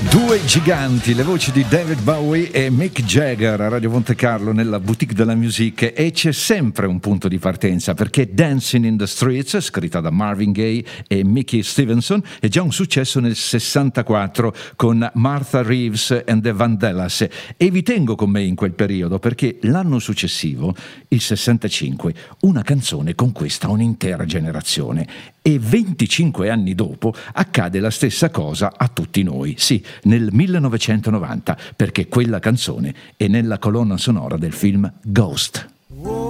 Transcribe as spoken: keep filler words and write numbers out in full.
Due giganti, le voci di David Bowie e Mick Jagger a Radio Monte Carlo nella Boutique de la Musique, e c'è sempre un punto di partenza perché Dancing in the Streets, scritta da Marvin Gaye e Mickey Stevenson, è già un successo nel sessantaquattro con Martha Reeves and the Vandellas, e vi tengo con me in quel periodo perché l'anno successivo, il sessantacinque, una canzone conquista un'intera generazione e venticinque anni dopo accade la stessa cosa a tutti noi, sì, nel millenovecentonovanta, perché quella canzone è nella colonna sonora del film Ghost.